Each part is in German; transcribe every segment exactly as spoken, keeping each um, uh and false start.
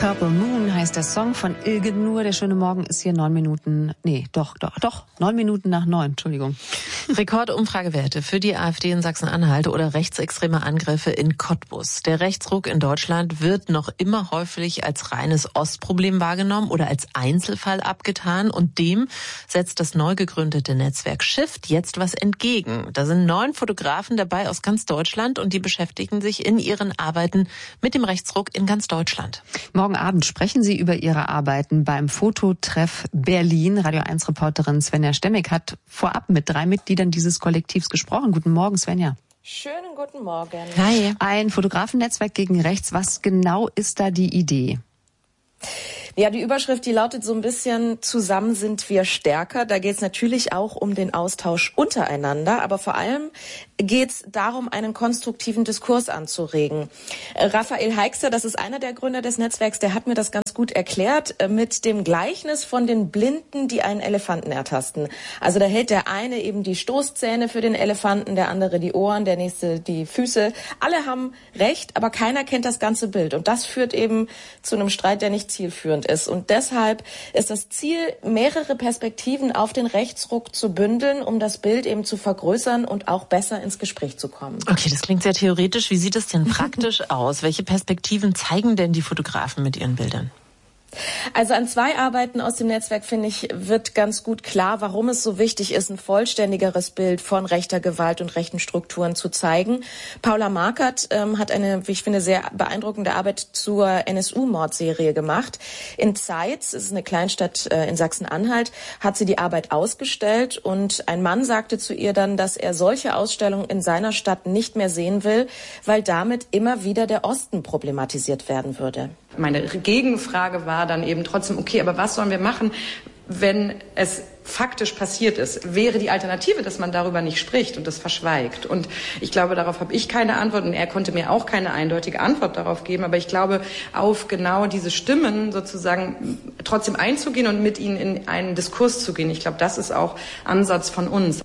Purple Moon heißt der Song von Ilgenur. Der schöne Morgen ist hier neun Minuten, nee, doch, doch, doch, neun Minuten nach neun, Entschuldigung. Rekordumfragewerte für die AfD in Sachsen-Anhalt oder rechtsextreme Angriffe in Cottbus. Der Rechtsruck in Deutschland wird noch immer häufig als reines Ostproblem wahrgenommen oder als Einzelfall abgetan. Und dem setzt das neu gegründete Netzwerk Shift jetzt was entgegen. Da sind neun Fotografen dabei aus ganz Deutschland und die beschäftigen sich in ihren Arbeiten mit dem Rechtsruck in ganz Deutschland. Morgen Abend sprechen Sie über Ihre Arbeiten beim Fototreff Berlin. Radio eins Reporterin Svenja Stemmig hat vorab mit drei Mitgliedern dieses Kollektivs gesprochen. Guten Morgen, Svenja. Schönen guten Morgen. Hi. Ein Fotografennetzwerk gegen rechts. Was genau ist da die Idee? Ja, die Überschrift, die lautet so ein bisschen: Zusammen sind wir stärker. Da geht es natürlich auch um den Austausch untereinander, aber vor allem geht es darum, einen konstruktiven Diskurs anzuregen. Raphael Heixter, das ist einer der Gründer des Netzwerks, der hat mir das ganz gut erklärt mit dem Gleichnis von den Blinden, die einen Elefanten ertasten. Also da hält der eine eben die Stoßzähne für den Elefanten, der andere die Ohren, der nächste die Füße. Alle haben recht, aber keiner kennt das ganze Bild. Und das führt eben zu einem Streit, der nicht zielführend ist. Und deshalb ist das Ziel, mehrere Perspektiven auf den Rechtsruck zu bündeln, um das Bild eben zu vergrößern und auch besser ins Gespräch zu kommen. Okay, das klingt sehr theoretisch. Wie sieht es denn praktisch aus? Welche Perspektiven zeigen denn die Fotografen mit ihren Bildern? Also an zwei Arbeiten aus dem Netzwerk, finde ich, wird ganz gut klar, warum es so wichtig ist, ein vollständigeres Bild von rechter Gewalt und rechten Strukturen zu zeigen. Paula Markert ähm, hat eine, wie ich finde, sehr beeindruckende Arbeit zur N S U-Mordserie gemacht. In Zeitz, das ist eine Kleinstadt äh, in Sachsen-Anhalt, hat sie die Arbeit ausgestellt und ein Mann sagte zu ihr dann, dass er solche Ausstellungen in seiner Stadt nicht mehr sehen will, weil damit immer wieder der Osten problematisiert werden würde. Meine Gegenfrage war dann eben trotzdem, okay, aber was sollen wir machen, wenn es faktisch passiert ist? Wäre die Alternative, dass man darüber nicht spricht und das verschweigt? Und ich glaube, darauf habe ich keine Antwort und er konnte mir auch keine eindeutige Antwort darauf geben. Aber ich glaube, auf genau diese Stimmen sozusagen trotzdem einzugehen und mit ihnen in einen Diskurs zu gehen, ich glaube, das ist auch Ansatz von uns.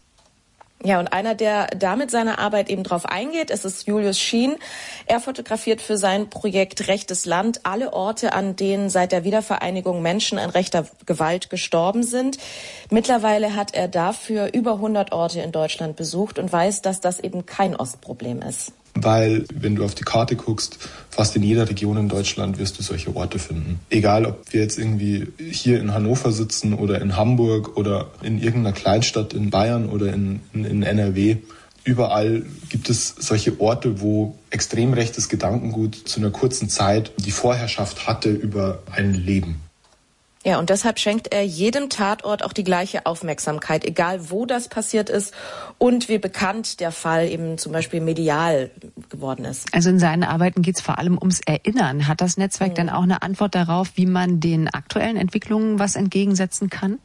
Ja, und einer, der damit seine Arbeit eben drauf eingeht, ist es Julius Schien. Er fotografiert für sein Projekt Rechtes Land alle Orte, an denen seit der Wiedervereinigung Menschen an rechter Gewalt gestorben sind. Mittlerweile hat er dafür über hundert Orte in Deutschland besucht und weiß, dass das eben kein Ostproblem ist. Weil, wenn du auf die Karte guckst, fast in jeder Region in Deutschland wirst du solche Orte finden. Egal, ob wir jetzt irgendwie hier in Hannover sitzen oder in Hamburg oder in irgendeiner Kleinstadt in Bayern oder in, in, in N R W. Überall gibt es solche Orte, wo extrem rechtes Gedankengut zu einer kurzen Zeit die Vorherrschaft hatte über ein Leben. Ja, und deshalb schenkt er jedem Tatort auch die gleiche Aufmerksamkeit, egal wo das passiert ist und wie bekannt der Fall eben zum Beispiel medial geworden ist. Also in seinen Arbeiten geht es vor allem ums Erinnern. Hat das Netzwerk mhm. dann auch eine Antwort darauf, wie man den aktuellen Entwicklungen was entgegensetzen kann?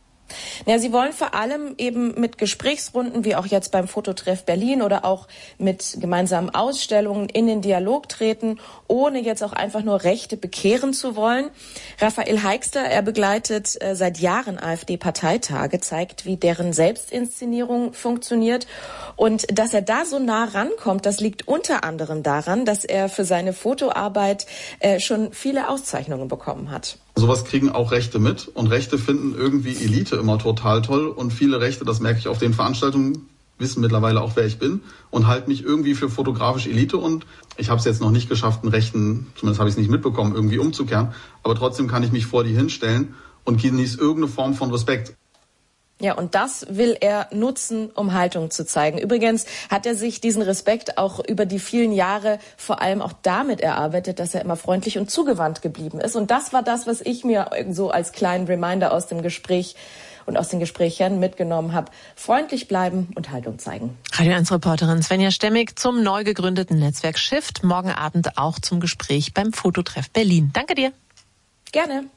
Ja, sie wollen vor allem eben mit Gesprächsrunden, wie auch jetzt beim Fototreff Berlin oder auch mit gemeinsamen Ausstellungen in den Dialog treten, ohne jetzt auch einfach nur Rechte bekehren zu wollen. Raphael Heixter, er begleitet äh, seit Jahren AfD-Parteitage, zeigt, wie deren Selbstinszenierung funktioniert. Und dass er da so nah rankommt, das liegt unter anderem daran, dass er für seine Fotoarbeit äh, schon viele Auszeichnungen bekommen hat. Sowas kriegen auch Rechte mit und Rechte finden irgendwie Elite immer total toll und viele Rechte, das merke ich auf den Veranstaltungen, wissen mittlerweile auch, wer ich bin und halten mich irgendwie für fotografisch Elite und ich habe es jetzt noch nicht geschafft, einen Rechten, zumindest habe ich es nicht mitbekommen, irgendwie umzukehren, aber trotzdem kann ich mich vor die hinstellen und genieße irgendeine Form von Respekt. Ja, und das will er nutzen, um Haltung zu zeigen. Übrigens hat er sich diesen Respekt auch über die vielen Jahre vor allem auch damit erarbeitet, dass er immer freundlich und zugewandt geblieben ist. Und das war das, was ich mir so als kleinen Reminder aus dem Gespräch und aus den Gesprächen mitgenommen habe. Freundlich bleiben und Haltung zeigen. Radio eins Reporterin Svenja Stemmig zum neu gegründeten Netzwerk Shift. Morgen Abend auch zum Gespräch beim Fototreff Berlin. Danke dir. Gerne.